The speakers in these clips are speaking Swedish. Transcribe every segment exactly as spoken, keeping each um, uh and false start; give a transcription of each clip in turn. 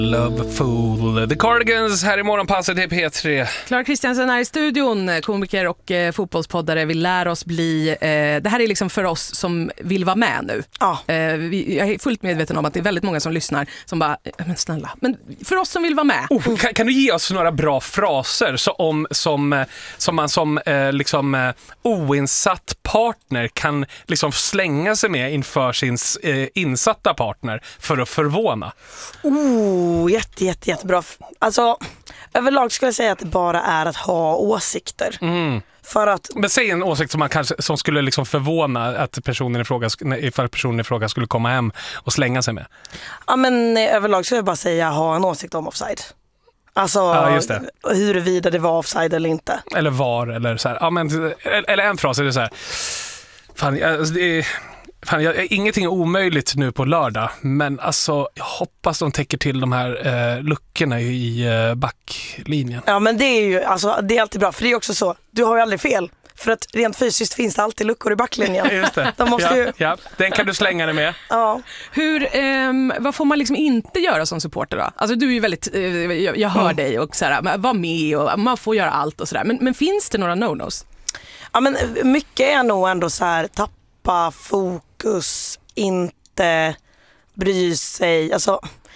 Lovefool. The Cardigans här i morgonpasset i P tre. Clara Kristiansen är i studion, komiker och eh, fotbollspoddare. Vi lär oss bli... Eh, det här är liksom för oss som vill vara med nu. Ja. Eh, vi, jag är fullt medveten om att det är väldigt många som lyssnar som bara, men snälla. Men för oss som vill vara med. Oh, kan, kan du ge oss några bra fraser så om, som, som man som eh, liksom, eh, oinsatt partner kan liksom slänga sig med inför sin eh, insatta partner för att förvåna? Oh, jätte, jätte, jättebra. Alltså, överlag skulle jag säga att det bara är att ha åsikter. Mm. För att... Men säg en åsikt som, man kanske, som skulle liksom förvåna att personen i fråga, ifall personen i fråga skulle komma hem och slänga sig med. Ja, men överlag skulle jag bara säga ha en åsikt om offside. Alltså, ja, just det. Huruvida det var offside eller inte. Eller var, eller så här. Ja, men, eller en fras är det så här. Fan, alltså, det är... Fan, jag, ingenting är omöjligt nu på lördag, men alltså, jag hoppas de täcker till de här eh, luckorna i eh, backlinjen. Ja, men det är ju alltså, det är alltid bra, för det är också så, du har ju aldrig fel. För att rent fysiskt finns det alltid luckor i backlinjen. Just det. De måste ja, ju... ja, den kan du slänga dig med. Ja. Hur, ehm, vad får man liksom inte göra som supporter då? Alltså du är ju väldigt, eh, jag, jag hör mm. dig och så här, var med och man får göra allt och sådär. Men, men finns det några no-nos? Ja, men mycket är nog ändå så här, tappa fokus, inte bry sig, alltså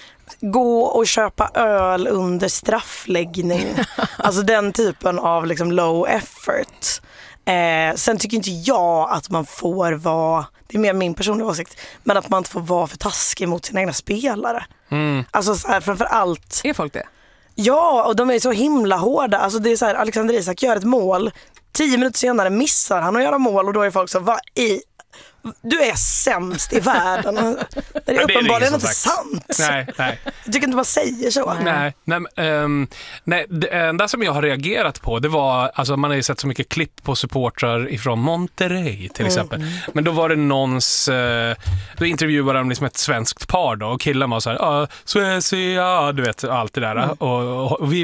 gå och köpa öl under straffläggning. Alltså den typen av liksom low effort. Eh, sen tycker inte jag att man får vara, det är mer min personliga åsikt, men att man inte får vara för taskig mot sina egna spelare. Mm. Alltså så här, framför allt. Är folk det? Ja, och de är så himla hårda. Alltså det är så här, Alexander Isak gör ett mål, tio minuter senare missar han att göra mål och då är folk så, vad i du är sämst i världen. Det är uppenbarligen inte sant. Nej, nej. Jag tycker inte man säger så. Nej, nej, um, nej, det enda som jag har reagerat på, det var, alltså man har ju sett så mycket klipp på supportrar ifrån Monterrey till exempel. Mm. Men då var det någons, uh, då intervjuade de liksom ett svenskt par då, och killen var så här, ja, uh, Suecia, du vet, allt det där. Mm. Och, och vi